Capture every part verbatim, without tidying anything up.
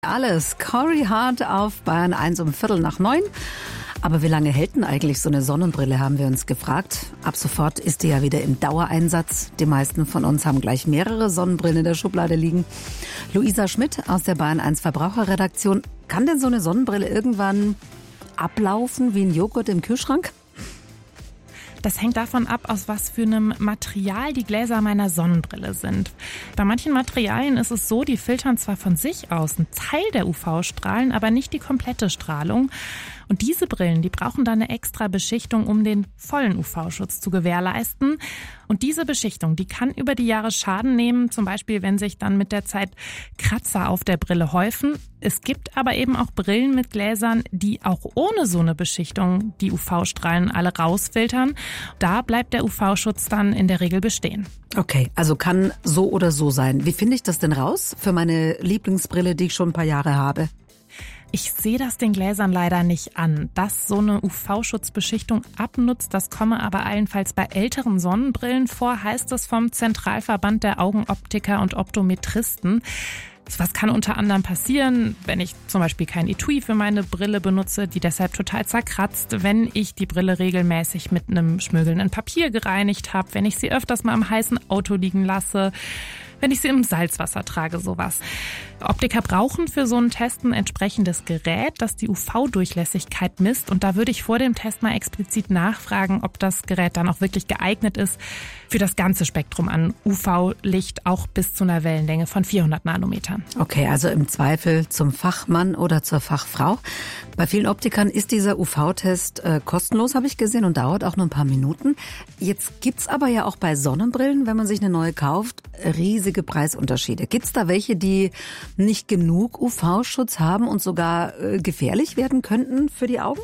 Alles. Corey Hart auf Bayern eins um Viertel nach neun. Aber wie lange hält denn eigentlich so eine Sonnenbrille, haben wir uns gefragt. Ab sofort ist die ja wieder im Dauereinsatz. Die meisten von uns haben gleich mehrere Sonnenbrillen in der Schublade liegen. Luisa Schmidt aus der Bayern eins Verbraucherredaktion. Kann denn so eine Sonnenbrille irgendwann ablaufen wie ein Joghurt im Kühlschrank? Das hängt davon ab, aus was für einem Material die Gläser meiner Sonnenbrille sind. Bei manchen Materialien ist es so, die filtern zwar von sich aus einen Teil der U V-Strahlen, aber nicht die komplette Strahlung. Und diese Brillen, die brauchen dann eine extra Beschichtung, um den vollen U V-Schutz zu gewährleisten. Und diese Beschichtung, die kann über die Jahre Schaden nehmen, zum Beispiel wenn sich dann mit der Zeit Kratzer auf der Brille häufen. Es gibt aber eben auch Brillen mit Gläsern, die auch ohne so eine Beschichtung die U V-Strahlen alle rausfiltern. Da bleibt der U V-Schutz dann in der Regel bestehen. Okay, also kann so oder so sein. Wie finde ich das denn raus für meine Lieblingsbrille, die ich schon ein paar Jahre habe? Ich sehe das den Gläsern leider nicht an. Dass so eine U V-Schutzbeschichtung abnutzt, das komme aber allenfalls bei älteren Sonnenbrillen vor, heißt es vom Zentralverband der Augenoptiker und Optometristen. Was kann unter anderem passieren, wenn ich zum Beispiel kein Etui für meine Brille benutze, die deshalb total zerkratzt, wenn ich die Brille regelmäßig mit einem schmögelnden Papier gereinigt habe, wenn ich sie öfters mal im heißen Auto liegen lasse, wenn ich sie im Salzwasser trage, sowas. Optiker brauchen für so einen Test ein entsprechendes Gerät, das die U V-Durchlässigkeit misst. Und da würde ich vor dem Test mal explizit nachfragen, ob das Gerät dann auch wirklich geeignet ist für das ganze Spektrum an U V-Licht, auch bis zu einer Wellenlänge von vierhundert Nanometern. Okay, also im Zweifel zum Fachmann oder zur Fachfrau. Bei vielen Optikern ist dieser U V-Test äh, kostenlos, habe ich gesehen, und dauert auch nur ein paar Minuten. Jetzt gibt's aber ja auch bei Sonnenbrillen, wenn man sich eine neue kauft, riesige Preisunterschiede. Gibt's da welche, die nicht genug U V-Schutz haben und sogar äh, gefährlich werden könnten für die Augen?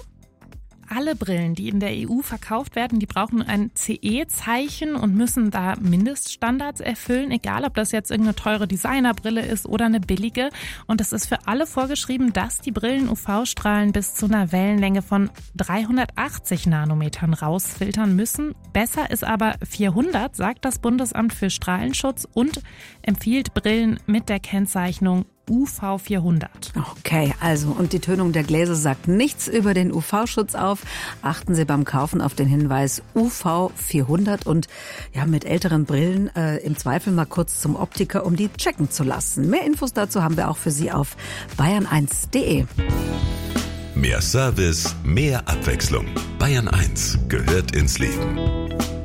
Alle Brillen, die in der E U verkauft werden, die brauchen ein C E-Zeichen und müssen da Mindeststandards erfüllen, egal ob das jetzt irgendeine teure Designerbrille ist oder eine billige. Und es ist für alle vorgeschrieben, dass die Brillen U V-Strahlen bis zu einer Wellenlänge von dreihundertachtzig Nanometern rausfiltern müssen. Besser ist aber vierhundert, sagt das Bundesamt für Strahlenschutz und empfiehlt Brillen mit der Kennzeichnung U V vierhundert. Okay, also und die Tönung der Gläser sagt nichts über den U V-Schutz auf. Achten Sie beim Kaufen auf den Hinweis U V vierhundert und ja, mit älteren Brillen äh, im Zweifel mal kurz zum Optiker, um die checken zu lassen. Mehr Infos dazu haben wir auch für Sie auf bayern eins punkt de. Mehr Service, mehr Abwechslung. Bayern eins gehört ins Leben.